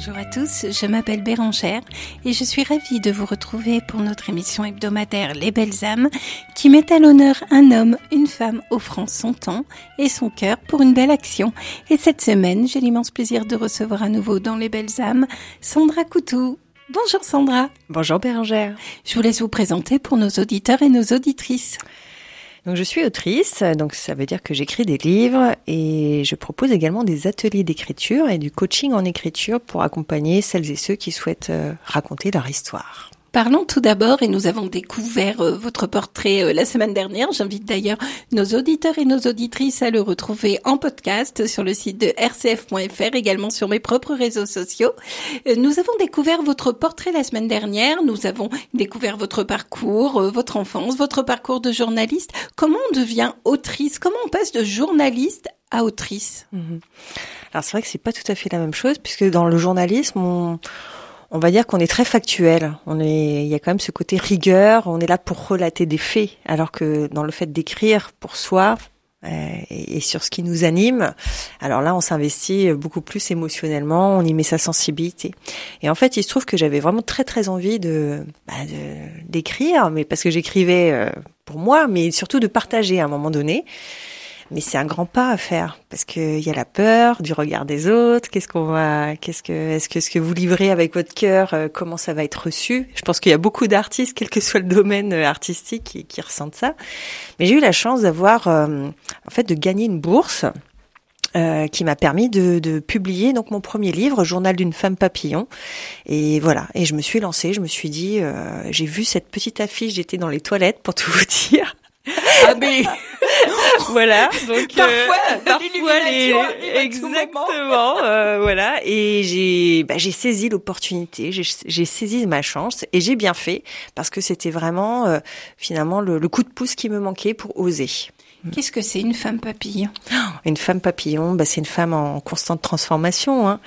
Bonjour à tous, je m'appelle Bérangère et je suis ravie de vous retrouver pour notre émission hebdomadaire Les Belles âmes qui met à l'honneur un homme, une femme offrant son temps et son cœur pour une belle action. Et cette semaine, j'ai l'immense plaisir de recevoir à nouveau dans Les Belles âmes Sandra Coutou. Bonjour Sandra. Bonjour Bérangère. Je vous laisse vous présenter pour nos auditeurs et nos auditrices. Donc je suis autrice, donc ça veut dire que j'écris des livres et je propose également des ateliers d'écriture et du coaching en écriture pour accompagner celles et ceux qui souhaitent raconter leur histoire. Parlons tout d'abord, et nous avons découvert votre portrait la semaine dernière. J'invite d'ailleurs nos auditeurs et nos auditrices à le retrouver en podcast sur le site de rcf.fr, également sur mes propres réseaux sociaux. Nous avons découvert votre portrait la semaine dernière. Nous avons découvert votre parcours, votre enfance, votre parcours de journaliste. Comment on devient autrice? Comment on passe de journaliste à autrice? Alors c'est vrai que c'est pas tout à fait la même chose, puisque dans le journalisme, on va dire qu'on est très factuel. Il y a quand même ce côté rigueur. On est là pour relater des faits, alors que dans le fait d'écrire pour soi et sur ce qui nous anime, alors là, on s'investit beaucoup plus émotionnellement. On y met sa sensibilité. Et en fait, il se trouve que j'avais vraiment très très envie d'écrire, mais parce que j'écrivais pour moi, mais surtout de partager à un moment donné. Mais c'est un grand pas à faire parce que il y a la peur du regard des autres. Est-ce que ce que vous livrez avec votre cœur, comment ça va être reçu? Je pense qu'il y a beaucoup d'artistes, quel que soit le domaine artistique, qui ressentent ça. Mais j'ai eu la chance d'avoir, de gagner une bourse. Qui m'a permis de publier donc mon premier livre, Journal d'une femme papillon. Et voilà. Et je me suis lancée. Je me suis dit, j'ai vu cette petite affiche. J'étais dans les toilettes pour tout vous dire. Ah mais voilà, donc parfois exactement, voilà. Et j'ai saisi l'opportunité, j'ai saisi ma chance et j'ai bien fait parce que c'était vraiment finalement le coup de pouce qui me manquait pour oser. Qu'est-ce que c'est une femme papillon? Une femme papillon, c'est une femme en constante transformation. Hein.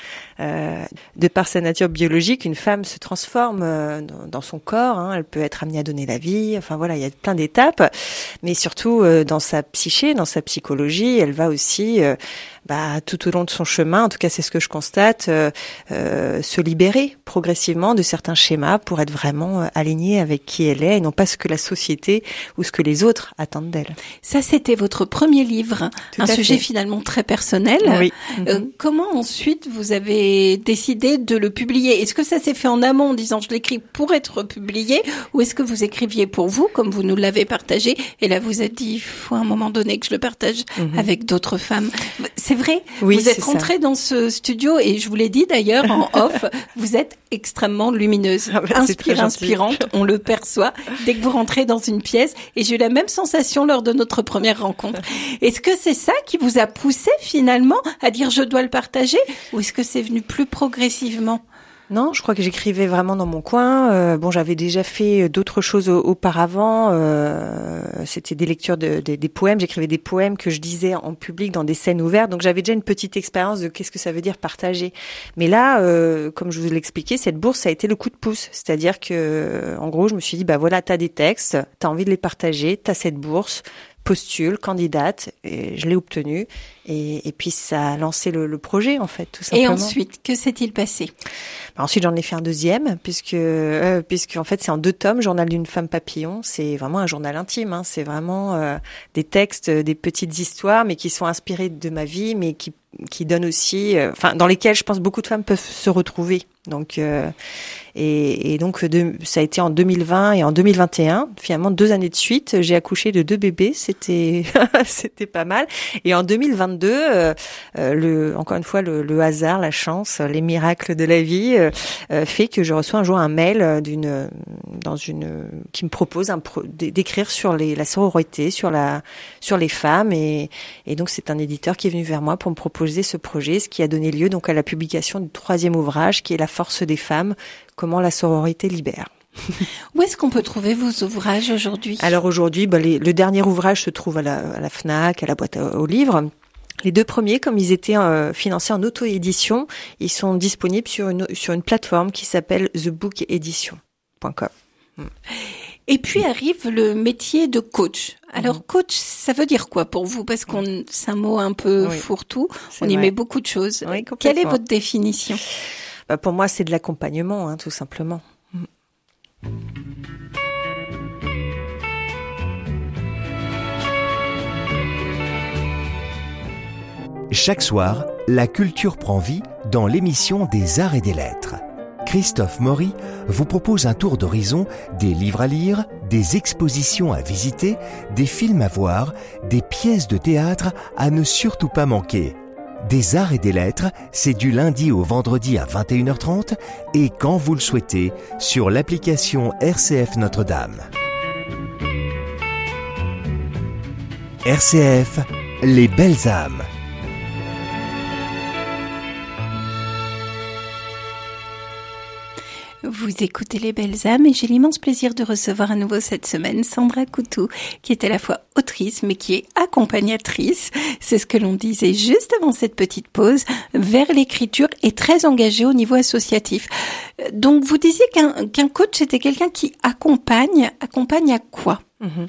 De par sa nature biologique, une femme se transforme dans son corps. Hein. Elle peut être amenée à donner la vie. Enfin voilà, il y a plein d'étapes. Mais surtout dans sa psyché, dans sa psychologie, elle va aussi, tout au long de son chemin, en tout cas c'est ce que je constate, se libérer progressivement de certains schémas pour être vraiment alignée avec qui elle est et non pas ce que la société ou ce que les autres attendent d'elle. Ça, c'était votre premier livre, un sujet finalement très personnel. Oui. Comment ensuite vous avez décidé de le publier? Est-ce que ça s'est fait en amont en disant je l'écris pour être publié, ou est-ce que vous écriviez pour vous, comme vous nous l'avez partagé, et là vous êtes dit il faut à un moment donné que je le partage avec d'autres femmes? C'est vrai, oui, vous êtes rentrée dans ce studio et je vous l'ai dit d'ailleurs en off, vous êtes extrêmement lumineuse, inspirante, on le perçoit dès que vous rentrez dans une pièce, et j'ai eu la même sensation lors de notre première rencontre. Est-ce que c'est ça qui vous a poussé finalement à dire je dois le partager, ou est-ce que c'est venu plus progressivement? Non, je crois que j'écrivais vraiment dans mon coin. J'avais déjà fait d'autres choses auparavant. C'était des lectures des poèmes. J'écrivais des poèmes que je disais en public dans des scènes ouvertes. Donc j'avais déjà une petite expérience de qu'est-ce que ça veut dire partager. Mais là, comme je vous l'ai expliqué, cette bourse, ça a été le coup de pouce. C'est-à-dire que, en gros, je me suis dit, voilà, t'as des textes, t'as envie de les partager, t'as cette bourse, postule, candidate, et je l'ai obtenue. Et puis ça a lancé le projet en fait, tout simplement. Et ensuite, que s'est-il passé? Ensuite, j'en ai fait un deuxième, puisque en fait c'est en 2 tomes, Journal d'une femme papillon. C'est vraiment un journal intime. Hein. C'est vraiment des textes, des petites histoires, mais qui sont inspirées de ma vie, mais qui donnent aussi, dans lesquelles je pense beaucoup de femmes peuvent se retrouver. Donc ça a été en 2020 et en 2021, finalement 2 années de suite, j'ai accouché de 2 bébés, c'était pas mal. Et en 2022, encore une fois le hasard, la chance, les miracles de la vie fait que je reçois un jour un mail qui me propose d'écrire sur la sororité, sur les femmes, et donc c'est un éditeur qui est venu vers moi pour me proposer ce projet, ce qui a donné lieu donc à la publication du 3e ouvrage qui est La force des femmes, comment la sororité libère. Où est-ce qu'on peut trouver vos ouvrages aujourd'hui? Alors aujourd'hui, le dernier ouvrage se trouve à la Fnac, à la boîte aux livres. Les 2 premiers, comme ils étaient financés en auto-édition, ils sont disponibles sur une plateforme qui s'appelle thebookedition.com. Et puis arrive le métier de coach. Alors coach, ça veut dire quoi pour vous? Parce que c'est un mot un peu fourre-tout, on y met beaucoup de choses. Oui, quelle est votre définition? Pour moi, c'est de l'accompagnement, tout simplement. Chaque soir, la culture prend vie dans l'émission des Arts et des Lettres. Christophe Maury vous propose un tour d'horizon des livres à lire, des expositions à visiter, des films à voir, des pièces de théâtre à ne surtout pas manquer. Des Arts et des Lettres, c'est du lundi au vendredi à 21h30 et quand vous le souhaitez sur l'application RCF Notre-Dame. RCF, les belles âmes. Vous écoutez Les Belles âmes et j'ai l'immense plaisir de recevoir à nouveau cette semaine Sandra Coutou, qui est à la fois autrice mais qui est accompagnatrice. C'est ce que l'on disait juste avant cette petite pause, vers l'écriture et très engagée au niveau associatif. Donc vous disiez qu'un coach c'était quelqu'un qui accompagne à quoi?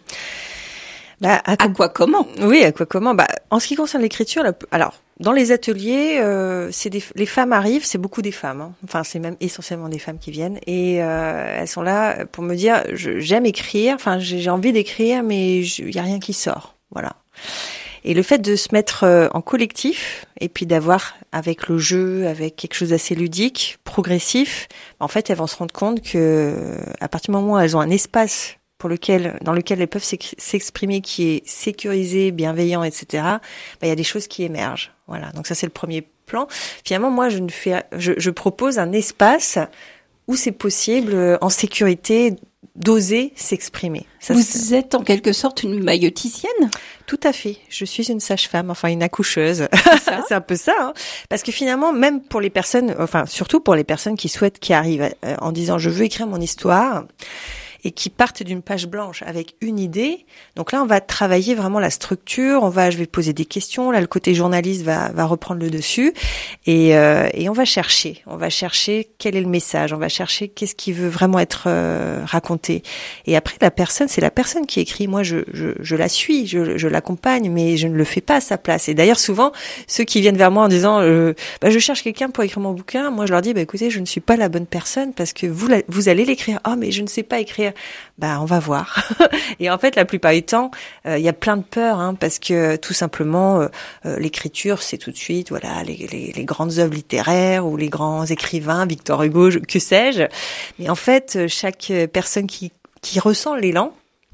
À quoi, comment? Oui, à quoi, comment? En ce qui concerne l'écriture, alors, dans les ateliers, les femmes arrivent, c'est beaucoup des femmes. Enfin, c'est même essentiellement des femmes qui viennent et elles sont là pour me dire j'aime écrire. Enfin, j'ai envie d'écrire, mais il y a rien qui sort. Voilà. Et le fait de se mettre en collectif et puis d'avoir avec le jeu, avec quelque chose d'assez ludique, progressif, en fait, elles vont se rendre compte que à partir du moment où elles ont un espace dans lequel elles peuvent s'exprimer, qui est sécurisé, bienveillant, etc. Il y a des choses qui émergent. Voilà. Donc ça, c'est le premier plan. Finalement, moi, je propose un espace où c'est possible, en sécurité, d'oser s'exprimer. Vous êtes en quelque sorte une mailloticienne? Tout à fait. Je suis une sage-femme, enfin une accoucheuse. C'est un peu ça, Parce que finalement, même pour les personnes, surtout pour les personnes qui arrivent en disant je veux écrire mon histoire, et qui partent d'une page blanche avec une idée. Donc là, on va travailler vraiment la structure. Je vais poser des questions. Là, le côté journaliste va reprendre le dessus. Et on va chercher. On va chercher quel est le message. On va chercher qu'est-ce qui veut vraiment être raconté. Et après, c'est la personne qui écrit. Moi, je la suis, je l'accompagne, mais je ne le fais pas à sa place. Et d'ailleurs, souvent, ceux qui viennent vers moi en disant, je cherche quelqu'un pour écrire mon bouquin. Moi, je leur dis, écoutez, je ne suis pas la bonne personne parce que vous allez l'écrire. Ah, mais je ne sais pas écrire. On va voir. Et en fait, la plupart du temps, il y a plein de peurs, parce que tout simplement, l'écriture, c'est tout de suite, voilà, les grandes œuvres littéraires ou les grands écrivains, Victor Hugo, que sais-je. Mais en fait, chaque personne qui ressent l'élan,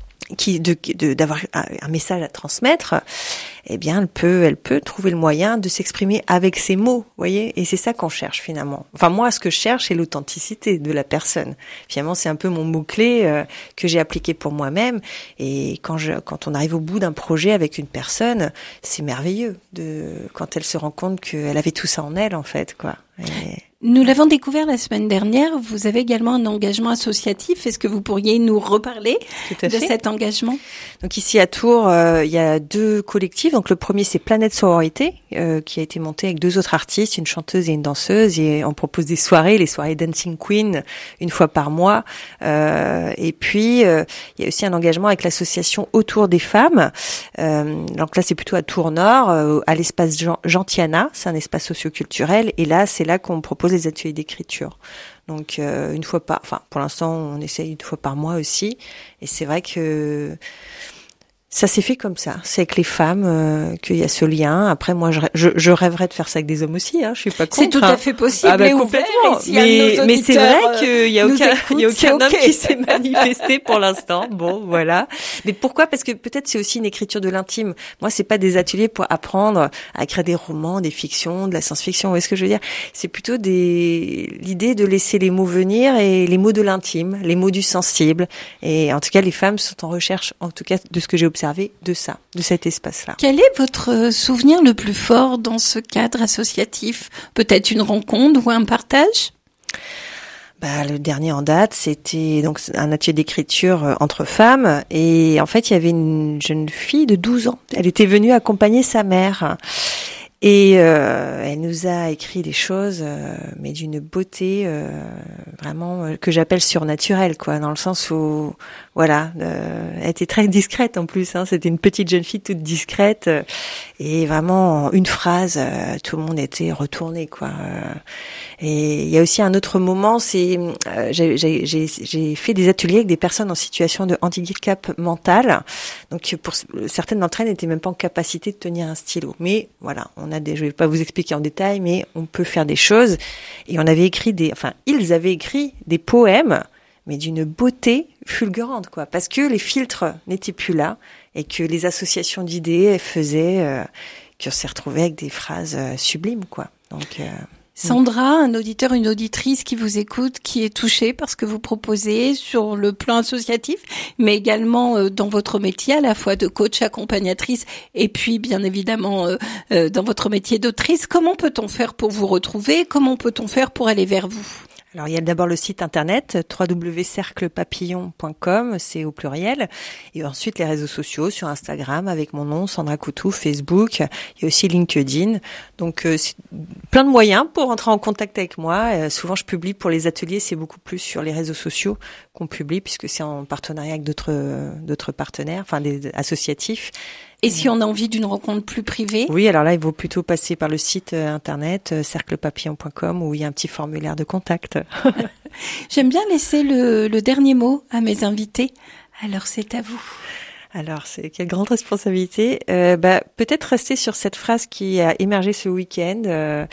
d'avoir un message à transmettre, eh bien, elle peut trouver le moyen de s'exprimer avec ses mots, vous voyez. Et c'est ça qu'on cherche finalement. Enfin, moi, ce que je cherche, c'est l'authenticité de la personne. Finalement, c'est un peu mon mot-clé que j'ai appliqué pour moi-même. Et quand on arrive au bout d'un projet avec une personne, c'est merveilleux quand elle se rend compte qu'elle avait tout ça en elle, en fait, quoi. Nous l'avons découvert la semaine dernière. Vous avez également un engagement associatif. Est-ce que vous pourriez nous reparler de cet engagement? Donc ici à Tours, il y a 2 collectifs. Donc le premier, c'est Planète Sororité, qui a été monté avec 2 autres artistes, une chanteuse et une danseuse. Et on propose des soirées, les soirées Dancing Queen, une fois par mois. Et puis, il y a aussi un engagement avec l'association Autour des femmes. Donc là, c'est plutôt à Tours Nord, à l'espace Gentiana. C'est un espace socioculturel. Et là, c'est là qu'on propose les ateliers d'écriture. Donc pour l'instant on essaye une fois par mois aussi, et c'est vrai que ça s'est fait comme ça. C'est avec les femmes qu'il y a ce lien. Après, moi, je rêverais de faire ça avec des hommes aussi. Je suis pas contre. C'est tout à fait possible et ouvert. Mais c'est vrai qu'il y a aucun homme qui s'est manifesté pour l'instant. Bon, voilà. Mais pourquoi? Parce que peut-être c'est aussi une écriture de l'intime. Moi, c'est pas des ateliers pour apprendre à écrire des romans, des fictions, de la science-fiction. Vous voyez ce que je veux dire? C'est plutôt l'idée de laisser les mots venir et les mots de l'intime, les mots du sensible. Et en tout cas, les femmes sont en recherche, en tout cas, de ce que j'ai observé, de cet espace-là. Quel est votre souvenir le plus fort dans ce cadre associatif? Peut-être une rencontre ou un partage? Le dernier en date, c'était donc un atelier d'écriture entre femmes, et en fait, il y avait une jeune fille de 12 ans. Elle était venue accompagner sa mère. Et elle nous a écrit des choses, mais d'une beauté vraiment que j'appelle surnaturelle, quoi, dans le sens où Voilà, elle était très discrète en plus. C'était une petite jeune fille toute discrète et vraiment en une phrase, tout le monde était retourné quoi. Et il y a aussi un autre moment, c'est j'ai fait des ateliers avec des personnes en situation de handicap mental. Donc pour certaines d'entre elles n'étaient même pas en capacité de tenir un stylo. Mais voilà, je vais pas vous expliquer en détail, mais on peut faire des choses. Et ils avaient écrit des poèmes, mais d'une beauté fulgurante, quoi. Parce que les filtres n'étaient plus là et que les associations d'idées faisaient qu'on s'est retrouvé avec des phrases sublimes, quoi. Donc Sandra, un auditeur, une auditrice qui vous écoute, qui est touché par ce que vous proposez sur le plan associatif, mais également dans votre métier, à la fois de coach, accompagnatrice, et puis bien évidemment dans votre métier d'autrice. Comment peut-on faire pour vous retrouver? Comment peut-on faire pour aller vers vous? Alors, il y a d'abord le site internet www.cerclepapillon.com, c'est au pluriel. Et ensuite, les réseaux sociaux sur Instagram avec mon nom, Sandra Coutou, Facebook. Il y a aussi LinkedIn. Donc, c'est plein de moyens pour entrer en contact avec moi. Souvent, je publie pour les ateliers, c'est beaucoup plus sur les réseaux sociaux qu'on publie puisque c'est en partenariat avec d'autres partenaires, enfin des associatifs. Et si on a envie d'une rencontre plus privée? Oui, alors là, il vaut plutôt passer par le site internet cerclepapillon.com où il y a un petit formulaire de contact. J'aime bien laisser le dernier mot à mes invités. Alors, c'est à vous. Alors, quelle grande responsabilité. Peut-être rester sur cette phrase qui a émergé ce week-end.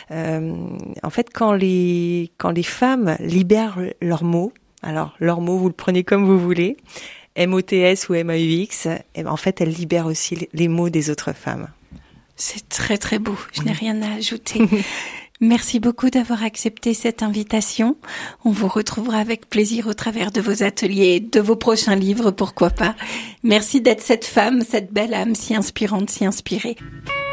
En fait, quand les femmes libèrent leurs mots, alors leurs mots, vous le prenez comme vous voulez, MOTS ou MAUX, en fait, elles libèrent aussi les mots des autres femmes. C'est très très beau, je n'ai rien à ajouter. Merci beaucoup d'avoir accepté cette invitation. On vous retrouvera avec plaisir au travers de vos ateliers, de vos prochains livres, pourquoi pas. Merci d'être cette femme, cette belle âme si inspirante, si inspirée.